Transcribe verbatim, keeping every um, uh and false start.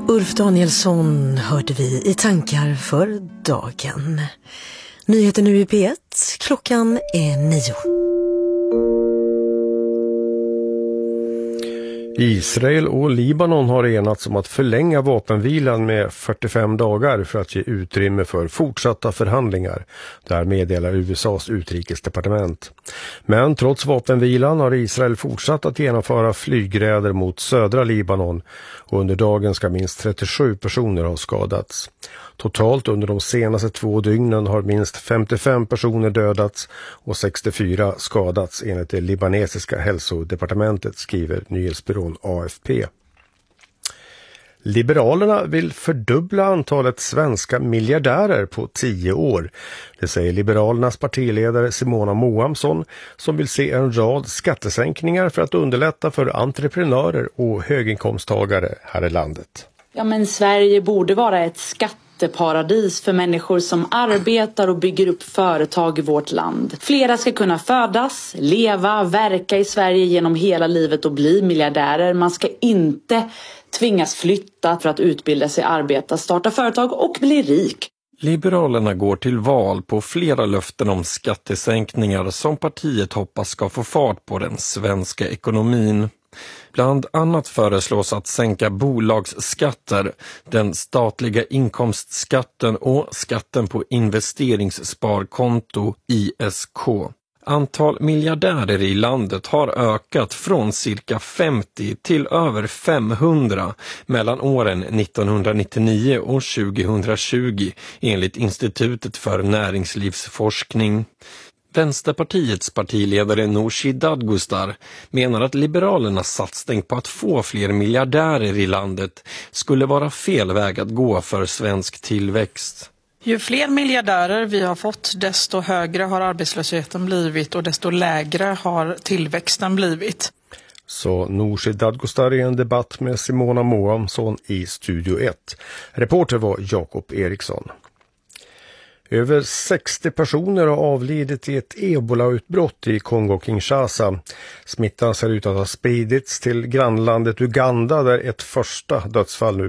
Ulf Danielsson hörde vi i tankar för dagen. Nyheter nu i P ett. Klockan är nio. Israel och Libanon har enats om att förlänga vapenvilan med fyrtiofem dagar för att ge utrymme för fortsatta förhandlingar. Där meddelar U S A:s utrikesdepartement. Men trots vapenvilan har Israel fortsatt att genomföra flygräder mot södra Libanon och under dagen ska minst trettiosju personer ha skadats. Totalt under de senaste två dygnen har minst femtiofem personer dödats och sextiofyra skadats enligt det libanesiska hälsodepartementet, skriver nyhetsbyrån A F P. Liberalerna vill fördubbla antalet svenska miljardärer på tio år. Det säger Liberalernas partiledare Simona Moamsson, som vill se en rad skattesänkningar för att underlätta för entreprenörer och höginkomsttagare här i landet. Ja, men Sverige borde vara ett skatteparadis för människor som arbetar och bygger upp företag i vårt land. Flera ska kunna födas, leva, verka i Sverige genom hela livet och bli miljardärer. Man ska inte tvingas flytta för att utbilda sig, arbeta, starta företag och bli rik. Liberalerna går till val på flera löften om skattesänkningar som partiet hoppas ska få fart på den svenska ekonomin. Bland annat föreslås att sänka bolagsskatter, den statliga inkomstskatten och skatten på investeringssparkonto I S K. Antal miljardärer i landet har ökat från cirka femtio till över femhundra mellan åren nittonhundranittionio och tjugohundratjugo enligt Institutet för näringslivsforskning. Vänsterpartiets partiledare Nooshi Dadgostar menar att Liberalernas satsning på att få fler miljardärer i landet skulle vara fel väg att gå för svensk tillväxt. Ju fler miljardärer vi har fått, desto högre har arbetslösheten blivit och desto lägre har tillväxten blivit. Så Nooshi Dadgostar i en debatt med Simona Moamsson i Studio ett. Reporter var Jakob Eriksson. Över sextio personer har avlidit i ett ebola-utbrott i Kongo-Kinshasa. Smittan ser ut att ha spridits till grannlandet Uganda där ett första dödsfall nu